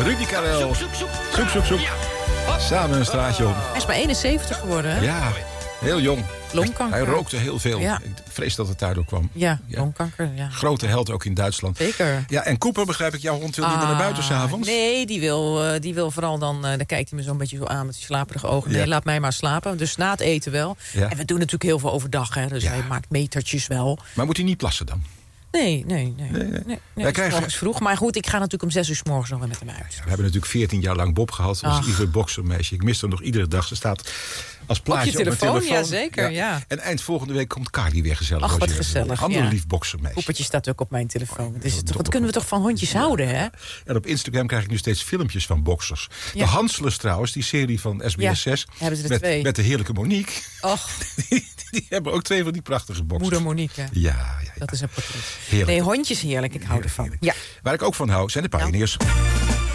Rudy Karel. Zoek. Samen een straatje om. Hij is maar 71 geworden, hè? Ja, heel jong. Longkanker. Hij rookte heel veel. Ja. Ik vrees dat het daardoor kwam. Ja, longkanker, ja. Grote held ook in Duitsland. Zeker. Ja, en Cooper, begrijp ik, jouw hond wil niet meer naar buiten s'avonds? Nee, die wil vooral dan kijkt hij me zo'n beetje zo aan met die slaperige ogen. Ja. Nee, laat mij maar slapen. Dus na het eten wel. Ja. En we doen natuurlijk heel veel overdag, hè. Dus hij maakt metertjes wel. Maar moet hij niet plassen dan? Nee. Wij krijgen... Morgens vroeg. Maar goed, ik ga natuurlijk om 6 uur 's morgens nog weer met hem uit. We hebben natuurlijk 14 jaar lang Bob gehad. Als ieder boksermeisje. Ik mis hem nog iedere dag. Ze staat als plaatje op mijn telefoon. Ja, zeker, ja. En eind volgende week komt Carly weer gezellig. Ach, wat gezellig. Een ander lief boksermeisje. Poepertje staat ook op mijn telefoon. Wat kunnen we toch van hondjes houden, hè? En op Instagram krijg ik nu steeds filmpjes van boksers. De Hanslers trouwens, die serie van SBS 6. Hebben ze er 2. Met de heerlijke Monique. Och. Die hebben ook 2 van die prachtige boksers. Moeder Monique, hè? Ja. Dat is een portret. Heerlijk. Nee, hondjes heerlijk. Ik hou ervan. Ja. Waar ik ook van hou, zijn de pioniers.